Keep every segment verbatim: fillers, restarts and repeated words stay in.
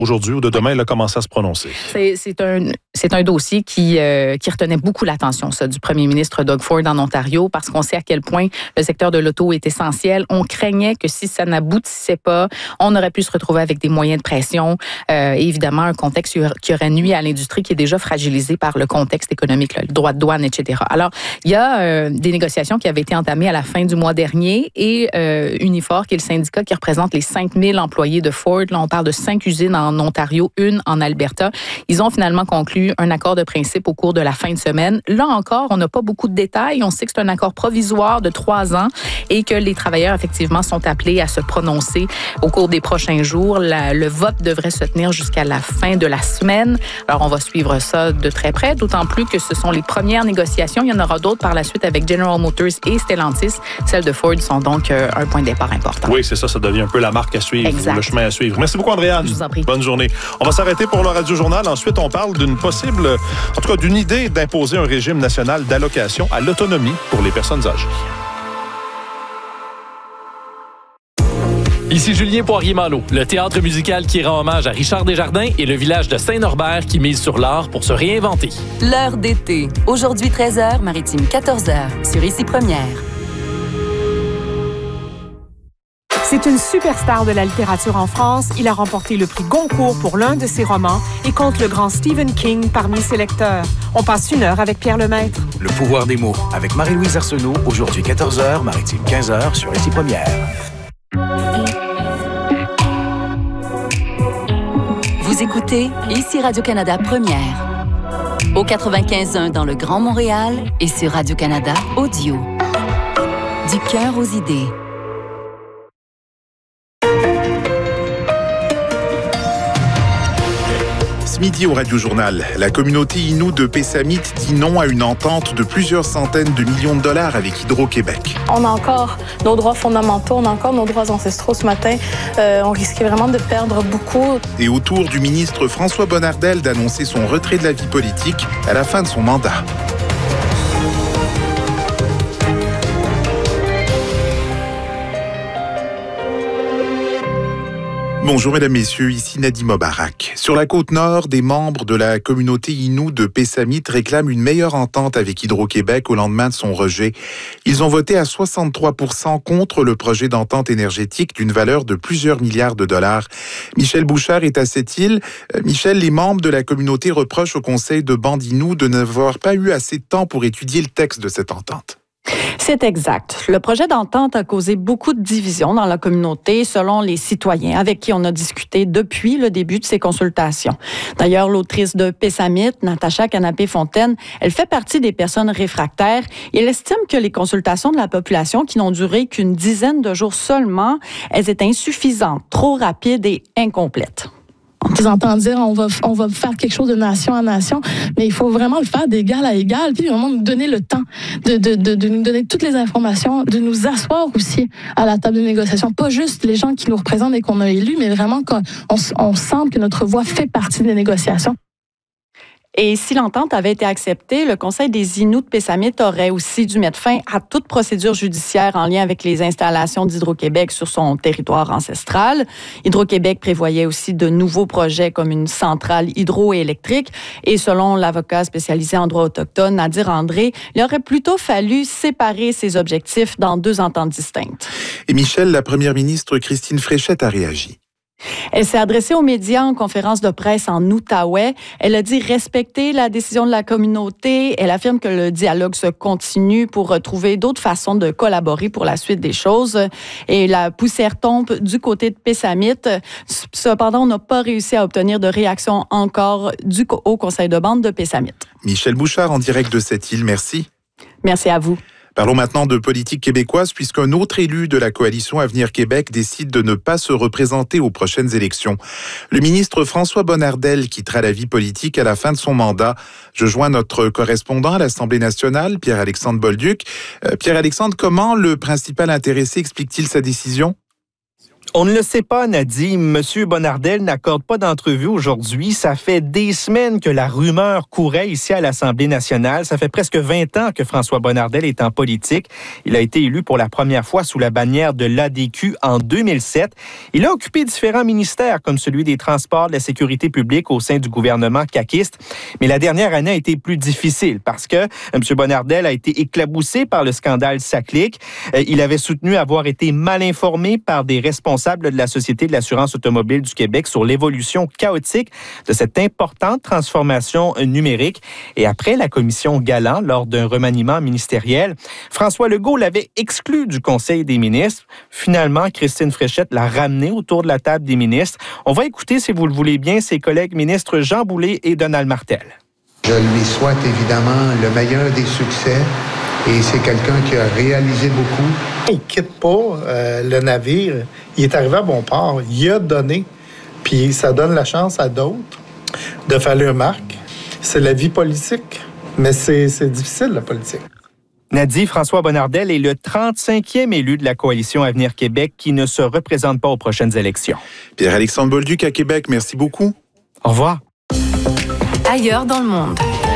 aujourd'hui ou de demain, elle a commencé à se prononcer. C'est, c'est, un, c'est un dossier qui, euh, qui retenait beaucoup l'attention, ça, du premier ministre Doug Ford en Ontario, parce qu'on sait à quel point le secteur de l'auto est essentiel. On craignait que si ça n'aboutissait pas, on aurait pu se retrouver avec des moyens de pression euh, et évidemment un contexte qui aurait nui à l'industrie qui est déjà fragilisée par le contexte économique, là, le droit de douane, et cetera. Alors, il y a euh, des négociations qui avaient été entamées à la fin du mois dernier et euh, Unifor, qui est le syndicat qui représente les cinq mille employés de Ford, là, on parle de cinq usines en Ontario, une en Alberta. Ils ont finalement conclu un accord de principe au cours de la fin de semaine. Là encore, on n'a pas beaucoup de détails. On sait que c'est un accord provisoire de trois ans et que les travailleurs, effectivement, sont appelés à se prononcer au cours des prochains jours. La, le vote devrait se tenir jusqu'à la fin de la semaine. Alors, on va suivre ça de très près, d'autant plus que ce sont les premières négociations. Il y en aura d'autres par la suite avec General Motors et Stellantis. Celles de Ford sont donc euh, un point de départ important. Oui, c'est ça. Ça devient un peu la marque à suivre, exact. Le chemin à suivre. Merci beaucoup, Andréane. Je vous en prie. Bonne journée. On va s'arrêter pour le Radio-Journal. Ensuite, on parle d'une possible, en tout cas d'une idée d'imposer un régime national d'allocation à l'autonomie pour les personnes âgées. Ici Julien Poirier-Malo, le théâtre musical qui rend hommage à Richard Desjardins et le village de Saint-Norbert qui mise sur l'art pour se réinventer. L'heure d'été. Aujourd'hui treize heures, Maritime quatorze heures, sur Ici Première. C'est une superstar de la littérature en France. Il a remporté le prix Goncourt pour l'un de ses romans et compte le grand Stephen King parmi ses lecteurs. On passe une heure avec Pierre Lemaître. Le pouvoir des mots avec Marie-Louise Arsenault. Aujourd'hui quatorze heures, Maritime quinze heures sur Ici Première. Vous écoutez Ici Radio-Canada Première. Au quatre-vingt-quinze point un dans le Grand Montréal et sur Radio-Canada Audio. Du cœur aux idées. Midi au Radio-Journal, la communauté Innu de Pessamit dit non à une entente de plusieurs centaines de millions de dollars avec Hydro-Québec. On a encore nos droits fondamentaux, on a encore nos droits ancestraux ce matin. Euh, on risquait vraiment de perdre beaucoup. Et au tour du ministre François Bonnardel d'annoncer son retrait de la vie politique à la fin de son mandat. Bonjour mesdames, messieurs, ici Nadim Mobarak. Sur la côte nord, des membres de la communauté Innu de Pessamit réclament une meilleure entente avec Hydro-Québec au lendemain de son rejet. Ils ont voté à soixante-trois pour cent contre le projet d'entente énergétique d'une valeur de plusieurs milliards de dollars. Michel Bouchard est à cette île. Michel, les membres de la communauté reprochent au conseil de bande Innu de n'avoir pas eu assez de temps pour étudier le texte de cette entente. C'est exact. Le projet d'entente a causé beaucoup de divisions dans la communauté selon les citoyens avec qui on a discuté depuis le début de ces consultations. D'ailleurs, l'autrice de Pessamit, Natacha Canapé-Fontaine, elle fait partie des personnes réfractaires et elle estime que les consultations de la population qui n'ont duré qu'une dizaine de jours seulement, elles étaient insuffisantes, trop rapides et incomplètes. Ils entendent dire on va, on va faire quelque chose de nation à nation, mais il faut vraiment le faire d'égal à égal, puis vraiment nous donner le temps de, de, de, de nous donner toutes les informations, de nous asseoir aussi à la table de négociation. Pas juste les gens qui nous représentent et qu'on a élus, mais vraiment qu'on on, on sente que notre voix fait partie des négociations. Et si l'entente avait été acceptée, le Conseil des Inuits de Pessamit aurait aussi dû mettre fin à toute procédure judiciaire en lien avec les installations d'Hydro-Québec sur son territoire ancestral. Hydro-Québec prévoyait aussi de nouveaux projets comme une centrale hydroélectrique. Et selon l'avocat spécialisé en droit autochtone, Nadir André, il aurait plutôt fallu séparer ces objectifs dans deux ententes distinctes. Et Michel, la première ministre Christine Fréchette a réagi. Elle s'est adressée aux médias en conférence de presse en Outaouais. Elle a dit respecter la décision de la communauté. Elle affirme que le dialogue se continue pour trouver d'autres façons de collaborer pour la suite des choses. Et la poussière tombe du côté de Pessamit. Cependant, on n'a pas réussi à obtenir de réaction encore du au conseil de bande de Pessamit. Michel Bouchard en direct de cette île, merci. Merci à vous. Parlons maintenant de politique québécoise, puisqu'un autre élu de la coalition Avenir Québec décide de ne pas se représenter aux prochaines élections. Le ministre François Bonnardel quittera la vie politique à la fin de son mandat. Je joins notre correspondant à l'Assemblée nationale, Pierre-Alexandre Bolduc. Euh, Pierre-Alexandre, comment le principal intéressé explique-t-il sa décision? On ne le sait pas, Nadie. Monsieur Bonnardel n'accorde pas d'entrevue aujourd'hui. Ça fait des semaines que la rumeur courait ici à l'Assemblée nationale. Ça fait presque vingt ans que François Bonnardel est en politique. Il a été élu pour la première fois sous la bannière de l'A D Q en deux mille sept. Il a occupé différents ministères, comme celui des Transports, de la Sécurité publique au sein du gouvernement caquiste. Mais la dernière année a été plus difficile parce que M. Bonnardel a été éclaboussé par le scandale Saclic. Il avait soutenu avoir été mal informé par des responsables de la Société de l'assurance automobile du Québec sur l'évolution chaotique de cette importante transformation numérique. Et après la commission Galland, lors d'un remaniement ministériel, François Legault l'avait exclu du Conseil des ministres. Finalement, Christine Fréchette l'a ramené autour de la table des ministres. On va écouter, si vous le voulez bien, ses collègues ministres Jean Boulet et Donald Martel. Je lui souhaite évidemment le meilleur des succès. Et c'est quelqu'un qui a réalisé beaucoup. Il ne quitte pas euh, le navire. Il est arrivé à bon port. Il a donné. Puis ça donne la chance à d'autres de faire leur marque. C'est la vie politique. Mais c'est, c'est difficile, la politique. Nadie, François Bonnardel est le trente-cinquième élu de la Coalition Avenir Québec qui ne se représente pas aux prochaines élections. Pierre-Alexandre Bolduc à Québec, merci beaucoup. Au revoir. Ailleurs dans le monde.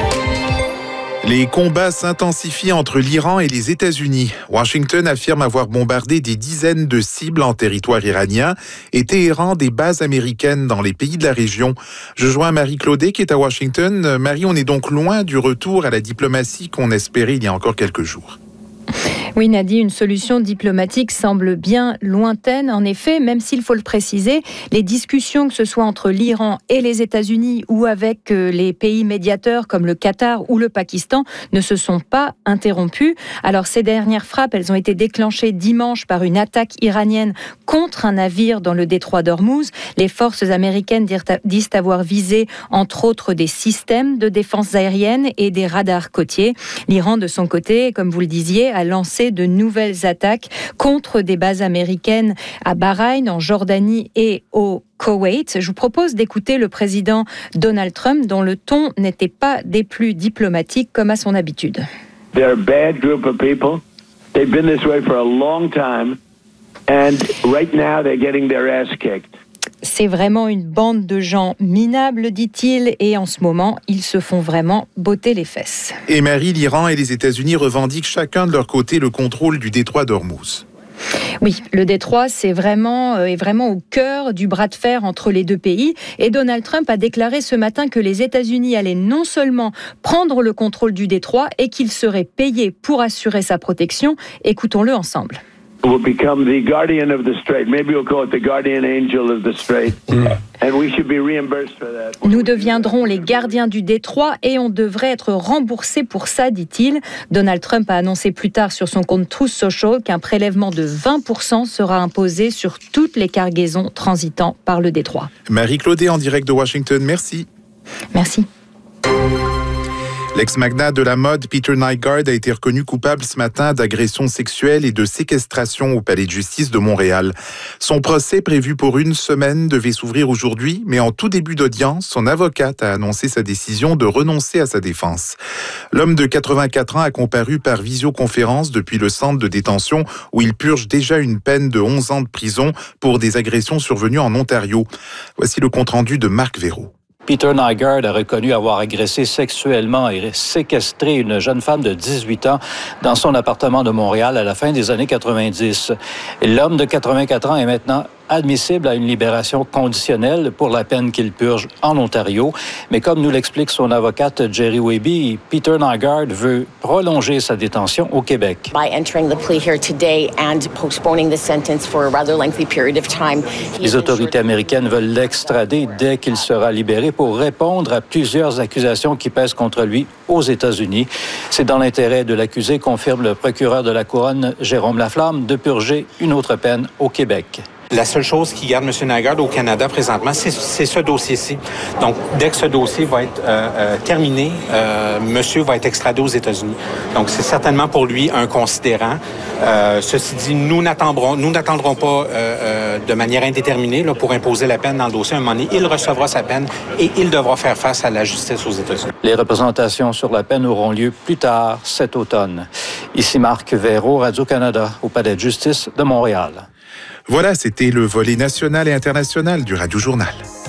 Les combats s'intensifient entre l'Iran et les États-Unis. Washington affirme avoir bombardé des dizaines de cibles en territoire iranien et Téhéran des bases américaines dans les pays de la région. Je joins Marie Claudet qui est à Washington. Marie, on est donc loin du retour à la diplomatie qu'on espérait il y a encore quelques jours. Oui, Nadie, une solution diplomatique semble bien lointaine. En effet, même s'il faut le préciser, les discussions, que ce soit entre l'Iran et les États-Unis ou avec les pays médiateurs comme le Qatar ou le Pakistan, ne se sont pas interrompues. Alors, ces dernières frappes, elles ont été déclenchées dimanche par une attaque iranienne contre un navire dans le détroit d'Ormuz. Les forces américaines disent avoir visé, entre autres, des systèmes de défense aérienne et des radars côtiers. L'Iran, de son côté, comme vous le disiez, a lancé de nouvelles attaques contre des bases américaines à Bahreïn, en Jordanie et au Koweït. Je vous propose d'écouter le président Donald Trump, dont le ton n'était pas des plus diplomatiques comme à son habitude. They're a bad group of people. They've been this way for a long time, and right now they're getting their ass kicked. C'est vraiment une bande de gens minables, dit-il, et en ce moment, ils se font vraiment botter les fesses. Et Marie, l'Iran et les États-Unis revendiquent chacun de leur côté le contrôle du détroit d'Ormuz. Oui, le détroit, c'est vraiment, euh, est vraiment au cœur du bras de fer entre les deux pays. Et Donald Trump a déclaré ce matin que les États-Unis allaient non seulement prendre le contrôle du détroit et qu'ils seraient payés pour assurer sa protection. Écoutons-le ensemble. Will become the guardian of the strait. Maybe we'll call it the guardian angel of the strait. And we should be reimbursed for that. Nous deviendrons les gardiens du détroit et on devrait être remboursés pour ça, dit-il. Donald Trump a annoncé plus tard sur son compte Truth Social qu'un prélèvement de vingt pour cent sera imposé sur toutes les cargaisons transitant par le détroit. Marie Claudet en direct de Washington, merci. Merci. L'ex-magnat de la mode Peter Nygard a été reconnu coupable ce matin d'agression sexuelle et de séquestration au palais de justice de Montréal. Son procès, prévu pour une semaine, devait s'ouvrir aujourd'hui, mais en tout début d'audience, son avocate a annoncé sa décision de renoncer à sa défense. L'homme de quatre-vingt-quatre ans a comparu par visioconférence depuis le centre de détention où il purge déjà une peine de onze ans de prison pour des agressions survenues en Ontario. Voici le compte-rendu de Marc Véraud. Peter Nygard a reconnu avoir agressé sexuellement et séquestré une jeune femme de dix-huit ans dans son appartement de Montréal à la fin des années quatre-vingt-dix. L'homme de quatre-vingt-quatre ans est maintenant admissible à une libération conditionnelle pour la peine qu'il purge en Ontario. Mais comme nous l'explique son avocate Jerry Weby, Peter Nygard veut prolonger sa détention au Québec. By entering the plea here today and postponing the sentence for a rather lengthy period of time. Les autorités américaines veulent l'extrader dès qu'il sera libéré pour répondre à plusieurs accusations qui pèsent contre lui aux États-Unis. C'est dans l'intérêt de l'accusé, confirme le procureur de la Couronne, Jérôme Laflamme, de purger une autre peine au Québec. La seule chose qui garde M. Nygard au Canada présentement, c'est, c'est ce dossier-ci. Donc, dès que ce dossier va être euh, euh, terminé, euh, monsieur va être extradé aux États-Unis. Donc, c'est certainement pour lui un considérant. Euh, ceci dit, nous n'attendrons, nous n'attendrons pas euh, euh, de manière indéterminée là, pour imposer la peine dans le dossier. À un moment donné, il recevra sa peine et il devra faire face à la justice aux États-Unis. Les représentations sur la peine auront lieu plus tard cet automne. Ici Marc Véraud, Radio-Canada, au Palais de justice de Montréal. Voilà, c'était le volet national et international du Radio Journal.